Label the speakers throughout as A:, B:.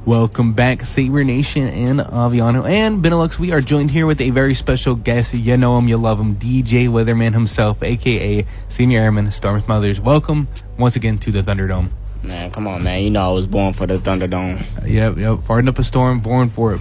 A: Welcome back, Saber Nation and Aviano and Benelux. We are joined here with a very special guest. You know him, you love him, DJ Weatherman himself, a.k.a. Senior Airman, Storm Smothers. Welcome once again to the Thunderdome.
B: Man, come on, man. You know I was born for the Thunderdome.
A: Yep. Farting up a storm, born for it.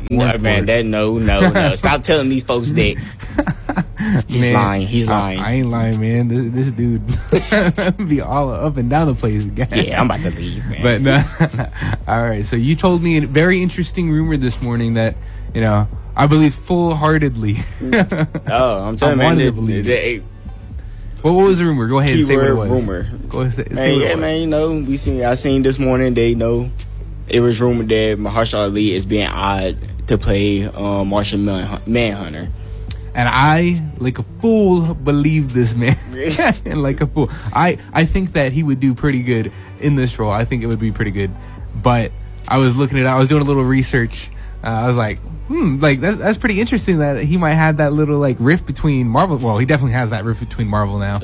B: No. Stop telling these folks that. He's lying.
A: I ain't lying, man. This dude be all up and down the place.
B: Yeah, I'm about to leave, man.
A: But no. All right. So you told me a very interesting rumor this morning that, I believe full-heartedly.
B: I'm telling you, man.
A: To believe. What was the rumor? Go ahead and say what it was.
B: Rumor.
A: Go ahead and say what it was.
B: Man, I seen this morning, it was rumored that Mahershala Ali is being odd to play Martian Manhunter.
A: And I, like a fool, believe this man. And like a fool. I think that he would do pretty good in this role. I think it would be pretty good. But I was looking at it. I was doing a little research. I was like, that's pretty interesting that he might have that little, rift between Marvel. Well, he definitely has that rift between Marvel now.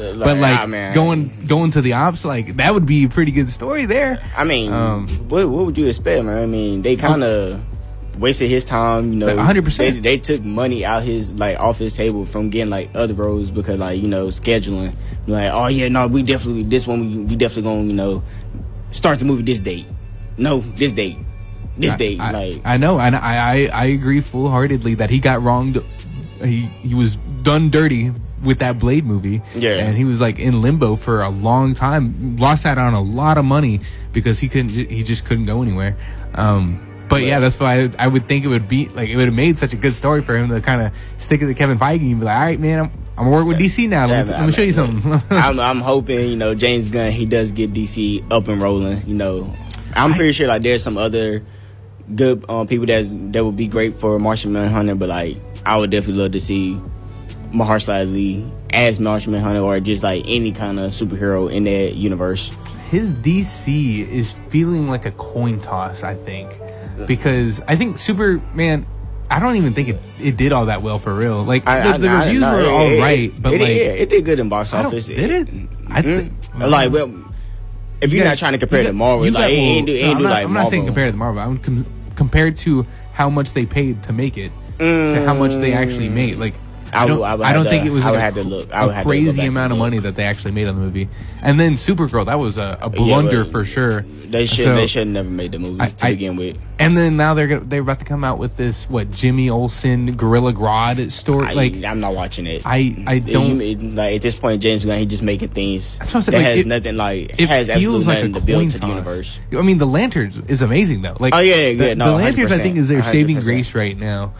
A: Going to the ops, that would be a pretty good story there.
B: I mean, what would you expect, man? I mean, they kind of wasted his time,
A: 100%.
B: They took money out off his table from getting other roles because scheduling. We definitely gonna start the movie this date. No, this date. This date.
A: I know, and I agree full-heartedly that he got wronged. He was done dirty with that Blade movie.
B: Yeah.
A: And he was in limbo for a long time. Lost out on a lot of money because he just couldn't go anywhere. But yeah, that's why I would think it would be it would have made such a good story for him to kind of stick it to Kevin Feige and be like, all right, man, I'm gonna work with DC now. Let me show you something.
B: I'm hoping James Gunn, he does get DC up and rolling. I'm pretty sure there's some other good people that would be great for Martian Manhunter, but I would definitely love to see Mahershala Ali as Martian Manhunter or just any kind of superhero in that universe.
A: His DC is feeling like a coin toss, I think. Because I think Superman, I don't even think it did all that well for real. The reviews were all right, but
B: it did good in box office.
A: Did it?
B: If you're not trying to compare it to Marvel,
A: I'm not saying compare it to Marvel. I'm compared to how much they paid to make it, to how much they actually made. I don't think it was a crazy amount of money that they actually made on the movie. And then Supergirl, that was a blunder for sure.
B: They should have never made the movie to begin with.
A: And then now they're about to come out with this Jimmy Olsen Gorilla Grodd story.
B: I'm not watching it.
A: I don't
B: at this point. James Gunn, he just making things
A: that's what
B: that has nothing
A: it
B: has
A: feels
B: absolutely nothing to build to the
A: toss.
B: universe.
A: I mean, the Lanterns is amazing though. The Lanterns I think is their 100%. Saving grace right now.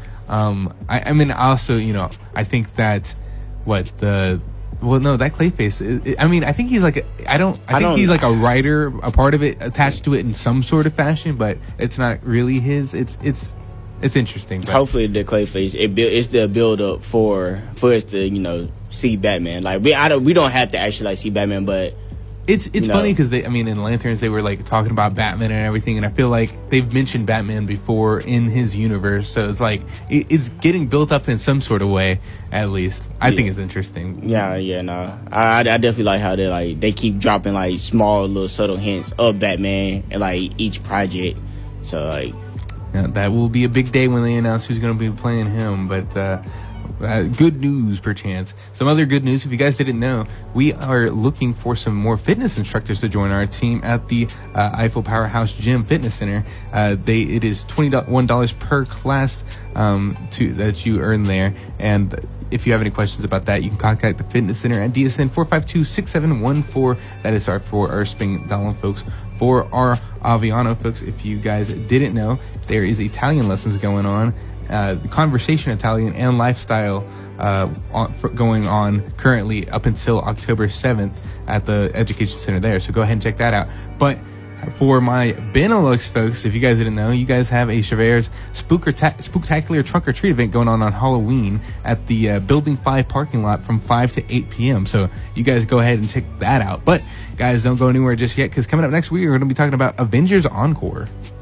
A: I mean, also, I think that that Clayface. I think he's he's a writer, a part of it, attached to it in some sort of fashion, but it's not really his. It's interesting. But.
B: Hopefully, the Clayface it's the build up for us to see Batman. We don't have to actually see Batman, but.
A: It's funny because in Lanterns they were talking about Batman and everything, and I feel like they've mentioned Batman before in his universe, so it's it's getting built up in some sort of way, at least. I think it's interesting.
B: I definitely like how they keep dropping small little subtle hints of Batman in each project. So
A: that will be a big day when they announce who's going to be playing him, but. Good news, perchance. Some other good news, if you guys didn't know, we are looking for some more fitness instructors to join our team at the Eiffel Powerhouse Gym Fitness Center. It is $21 per class that you earn there. And if you have any questions about that, you can contact the fitness center at DSN 452-6714. That is for our Spring Dolan folks. For our Aviano folks, if you guys didn't know, there is Italian lessons going on. Conversation Italian and lifestyle going on currently up until October 7th at the Education Center there. So go ahead and check that out. But for my Benelux folks, if you guys didn't know, you guys have a Chever's Spooktacular Trunk or Treat event going on Halloween at the Building 5 parking lot from 5 to 8 p.m. So you guys go ahead and check that out. But guys, don't go anywhere just yet, because coming up next week, we're going to be talking about Avengers Encore.